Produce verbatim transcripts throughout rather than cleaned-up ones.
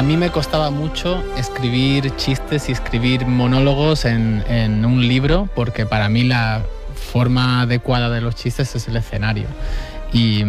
A mí me costaba mucho escribir chistes y escribir monólogos en, en un libro, porque para mí la forma adecuada de los chistes es el escenario. Y,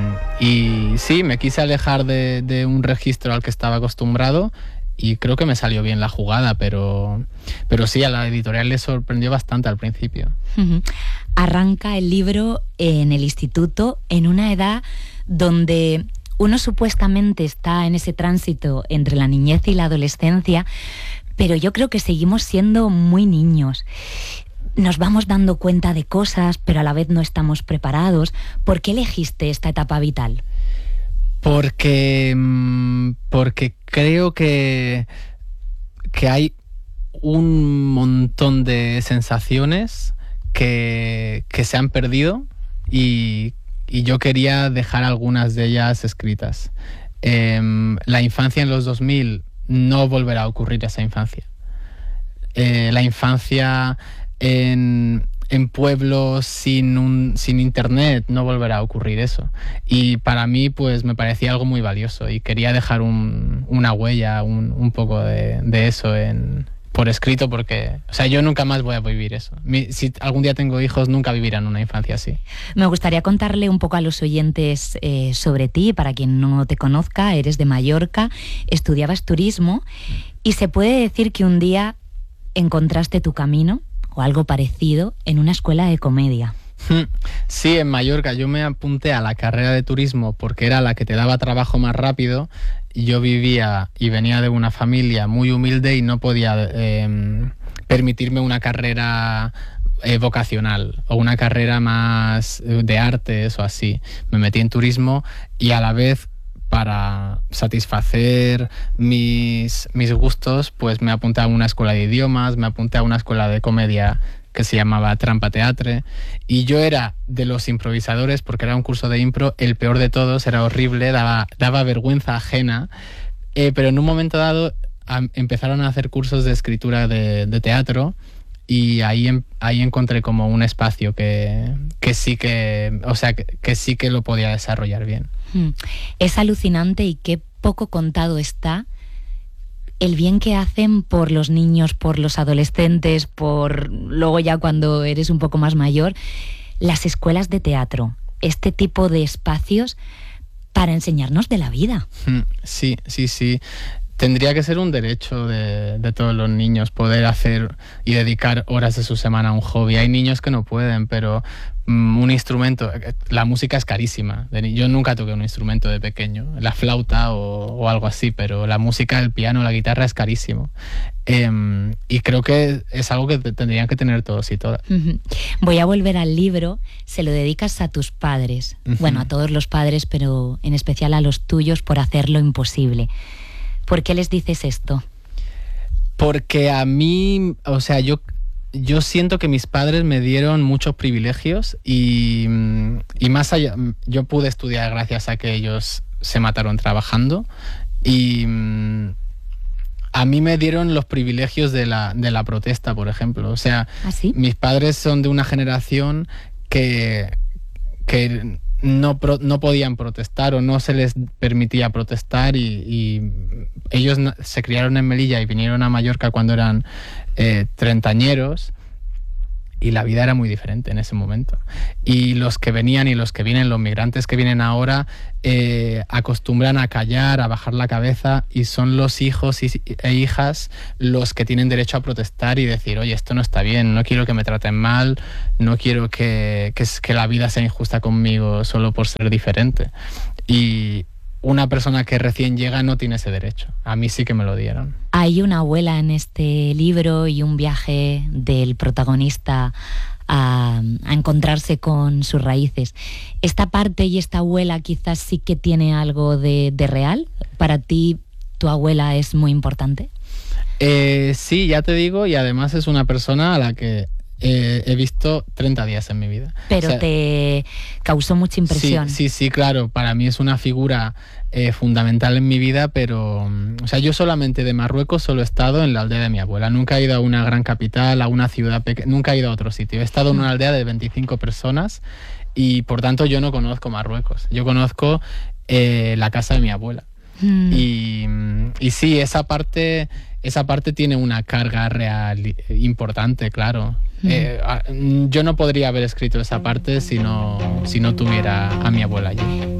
y sí, me quise alejar de, de un registro al que estaba acostumbrado y creo que me salió bien la jugada, pero, pero sí, a la editorial le sorprendió bastante al principio. Uh-huh. Arranca el libro en el instituto, en una edad donde uno supuestamente está en ese tránsito entre la niñez y la adolescencia, pero yo creo que seguimos siendo muy niños. Nos vamos dando cuenta de cosas, pero a la vez no estamos preparados. ¿Por qué elegiste esta etapa vital? Porque, porque creo que, que hay un montón de sensaciones que, que se han perdido y, y yo quería dejar algunas de ellas escritas. Eh, la infancia en los dos mil no volverá a ocurrir esa infancia. Eh, la infancia en... en pueblos sin un sin internet no volverá a ocurrir eso, y para mí pues me parecía algo muy valioso y quería dejar un, una huella, un, un poco de, de eso en, por escrito, porque o sea, yo nunca más voy a vivir eso. Mi, si algún día tengo hijos, nunca vivirán una infancia así. Me gustaría contarle un poco a los oyentes eh, sobre ti. Para quien no te conozca, eres de Mallorca, estudiabas turismo y se puede decir que un día encontraste tu camino o algo parecido en una escuela de comedia. Sí, en Mallorca yo me apunté a la carrera de turismo porque era la que te daba trabajo más rápido. Yo vivía y venía de una familia muy humilde y no podía eh, permitirme una carrera eh, vocacional o una carrera más de artes o así. Me metí en turismo y a la vez, para satisfacer mis, mis gustos, pues me apunté a una escuela de idiomas, me apunté a una escuela de comedia que se llamaba Trampa Teatre, y yo era de los improvisadores, porque era un curso de impro, el peor de todos, era horrible, daba, daba vergüenza ajena, eh, pero en un momento dado a, empezaron a hacer cursos de escritura de, de teatro, y ahí, ahí encontré como un espacio que, que sí que, o sea, que, que sí que lo podía desarrollar bien. Es alucinante y qué poco contado está el bien que hacen por los niños, por los adolescentes, por luego ya cuando eres un poco más mayor, las escuelas de teatro, este tipo de espacios para enseñarnos de la vida. Sí, sí, sí. Tendría que ser un derecho de, de todos los niños poder hacer y dedicar horas de su semana a un hobby. Hay niños que no pueden, pero um, un instrumento, la música es carísima. Yo nunca toqué un instrumento de pequeño, la flauta o, o algo así, pero la música, el piano, la guitarra es carísimo. Um, y creo que es algo que tendrían que tener todos y todas. Uh-huh. Voy a volver al libro. Se lo dedicas a tus padres, uh-huh. Bueno, a todos los padres, pero en especial a los tuyos, por hacer lo imposible. ¿Por qué les dices esto? Porque a mí, o sea, yo, yo siento que mis padres me dieron muchos privilegios y, y más allá, yo pude estudiar gracias a que ellos se mataron trabajando, y a mí me dieron los privilegios de la, de la protesta, por ejemplo. O sea, ¿Ah, sí? Mis padres son de una generación que... que No, pro, no podían protestar o no se les permitía protestar, y, y ellos no, se criaron en Melilla y vinieron a Mallorca cuando eran eh, treintañeros, y la vida era muy diferente en ese momento. Y los que venían y los que vienen, los migrantes que vienen ahora, eh, acostumbran a callar, a bajar la cabeza, y son los hijos y, e hijas los que tienen derecho a protestar y decir, oye, esto no está bien, no quiero que me traten mal, no quiero que, que, que la vida sea injusta conmigo solo por ser diferente. Y una persona que recién llega no tiene ese derecho. A mí sí que me lo dieron. Hay una abuela en este libro y un viaje del protagonista a, a encontrarse con sus raíces. ¿Esta parte y esta abuela quizás sí que tiene algo de, de real? ¿Para ti tu abuela es muy importante? Eh, sí, ya te digo, y además es una persona a la que Eh, he visto treinta días en mi vida. Pero, o sea, te causó mucha impresión. Sí, sí, sí, claro. Para mí es una figura eh, fundamental en mi vida, pero... O sea, yo solamente de Marruecos solo he estado en la aldea de mi abuela. Nunca he ido a una gran capital, a una ciudad pequeña. Nunca he ido a otro sitio. He estado en una aldea de veinticinco personas y, por tanto, yo no conozco Marruecos. Yo conozco eh, la casa de mi abuela. Mm. Y, y sí, esa parte, esa parte tiene una carga real importante, claro. Mm. Eh, yo no podría haber escrito esa parte si no, si no tuviera a mi abuela allí.